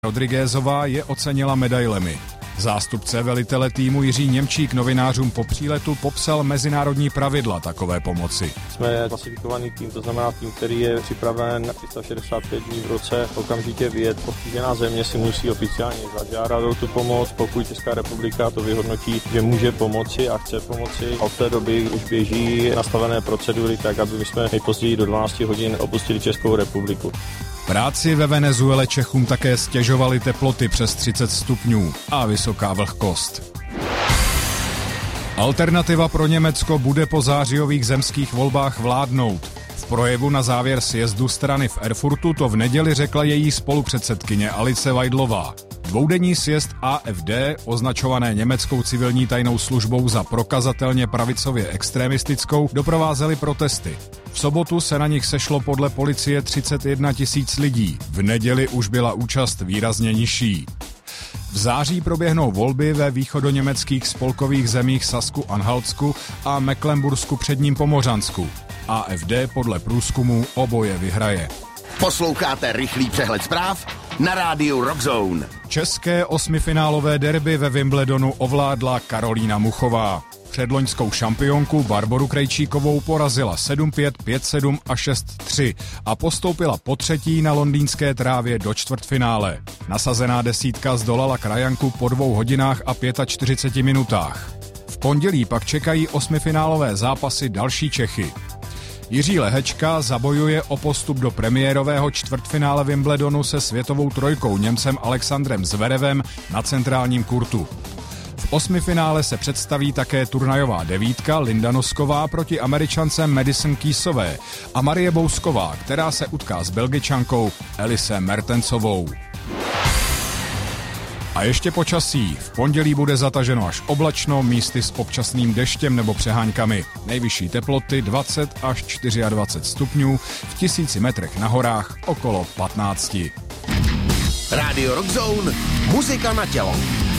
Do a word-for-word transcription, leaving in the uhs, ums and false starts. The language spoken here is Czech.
Rodriguezová je ocenila medailemi. Zástupce velitele týmu Jiří Němčík novinářům po příletu popsal mezinárodní pravidla takové pomoci. Jsme klasifikovaný tým, to znamená tým, který je připraven tři sta šedesát pět dní v roce okamžitě vyjet. Postižená země si musí oficiálně zažádat o tu pomoc, pokud Česká republika to vyhodnotí, že může pomoci a chce pomoci. Od té doby už běží nastavené procedury tak, aby my jsme nejpozději do dvanácti hodin opustili Českou republiku. Práci ve Venezuele Čechům také stěžovaly teploty přes třicet stupňů a vysoká vlhkost. Alternativa pro Německo bude po zářijových zemských volbách vládnout. V projevu na závěr sjezdu strany v Erfurtu to v neděli řekla její spolupředsedkyně Alice Weidlová. Dvoudenní sjezd A F D, označované německou civilní tajnou službou za prokazatelně pravicově extremistickou, doprovázely protesty. V sobotu se na nich sešlo podle policie třicet jedna tisíc lidí, v neděli už byla účast výrazně nižší. V září proběhnou volby ve východoněmeckých spolkových zemích Sasku-Anhaltsku a Mecklenbursku předním Pomořansku. A F D podle průzkumu oboje vyhraje. Posloucháte rychlý přehled zpráv na rádiu Rockzone. České osmifinálové derby ve Wimbledonu ovládla Karolína Muchová. Předloňskou šampionku Barboru Krejčíkovou porazila sedm pět, pět sedm a šest tři a postoupila po třetí na londýnské trávě do čtvrtfinále. Nasazená desítka zdolala krajanku po dvou hodinách a čtyřiceti pěti minutách. V pondělí pak čekají osmifinálové zápasy další Čechy. Jiří Lehečka zabojuje o postup do premiérového čtvrtfinále Wimbledonu se světovou trojkou Němcem Alexandrem Zverevem na centrálním kurtu. V osmifinále se představí také turnajová devítka Linda Nosková proti Američance Madison Keysové a Marie Bousková, která se utká s Belgičankou Elise Mertensovou. A ještě počasí. V pondělí bude zataženo až oblačno, místy s občasným deštěm nebo přeháňkami. Nejvyšší teploty dvacet až dvacet čtyři stupňů, v tisíci metrech na horách okolo patnácti. Rádio Rockzone, muzika na tělo.